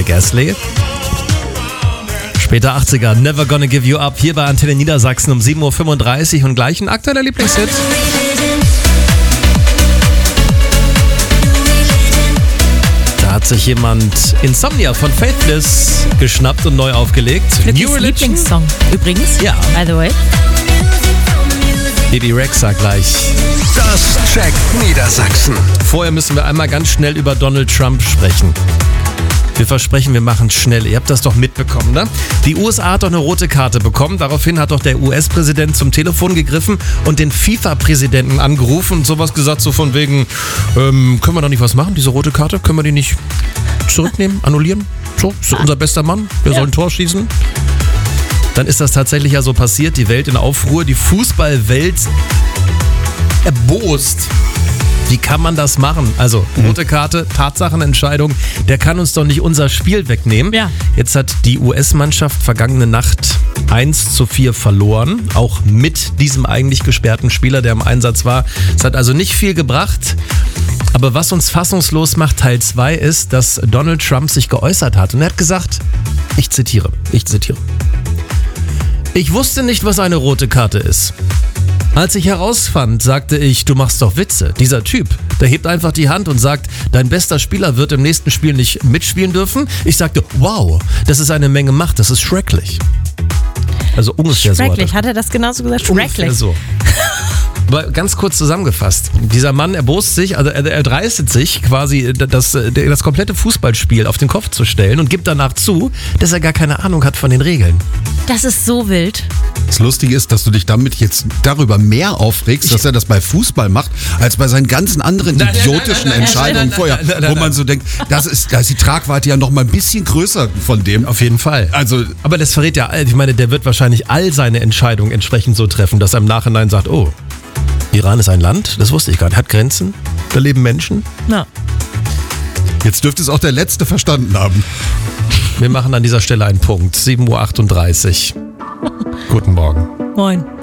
Gasly. Später 80er, Never Gonna Give You Up, hier bei Antenne Niedersachsen um 7.35 Uhr und gleich ein aktueller Lieblingshit. Da hat sich jemand Insomnia von Faithless geschnappt und neu aufgelegt. New Lieblingssong übrigens, ja. By the way. Bibi Rexha gleich. Das checkt Niedersachsen. Vorher müssen wir einmal ganz schnell über Donald Trump sprechen. Wir versprechen, wir machen schnell. Ihr habt das doch mitbekommen, ne? Die USA hat doch eine rote Karte bekommen. Daraufhin hat doch der US-Präsident zum Telefon gegriffen und den FIFA-Präsidenten angerufen und sowas gesagt, so von wegen, können wir doch nicht was machen, diese rote Karte? Können wir die nicht zurücknehmen, annullieren? So, ist unser bester Mann, wir sollen ein Tor schießen. Dann ist das tatsächlich ja so passiert, die Welt in Aufruhr, die Fußballwelt erbost. Wie kann man das machen? Also, rote Karte, Tatsachenentscheidung, der kann uns doch nicht unser Spiel wegnehmen. Ja. Jetzt hat die US-Mannschaft vergangene Nacht 1:4 verloren, auch mit diesem eigentlich gesperrten Spieler, der im Einsatz war. Es hat also nicht viel gebracht. Aber was uns fassungslos macht, Teil 2, ist, dass Donald Trump sich geäußert hat. Und er hat gesagt, ich zitiere. Ich wusste nicht, was eine rote Karte ist. Als ich herausfand, sagte ich, du machst doch Witze. Dieser Typ, der hebt einfach die Hand und sagt, dein bester Spieler wird im nächsten Spiel nicht mitspielen dürfen. Ich sagte, wow, das ist eine Menge Macht, das ist schrecklich. Also ungefähr so. Schrecklich, hat er das genauso gesagt? Schrecklich. So. Aber ganz kurz zusammengefasst, dieser Mann erbost sich, also er dreistet sich quasi das komplette Fußballspiel auf den Kopf zu stellen und gibt danach zu, dass er gar keine Ahnung hat von den Regeln. Das ist so wild. Das Lustige ist, dass du dich damit jetzt darüber mehr aufregst, dass er das bei Fußball macht, als bei seinen ganzen anderen idiotischen Entscheidungen vorher, wo man so denkt, da ist die Tragweite ja noch mal ein bisschen größer von dem. Auf jeden Fall. Also, aber das verrät ja, ich meine, der wird wahrscheinlich all seine Entscheidungen entsprechend so treffen, dass er im Nachhinein sagt, oh, Iran ist ein Land, das wusste ich gar nicht, hat Grenzen, da leben Menschen. Ja. Jetzt dürfte es auch der Letzte verstanden haben. Wir machen an dieser Stelle einen Punkt, 7:38 Uhr. Guten Morgen. Moin.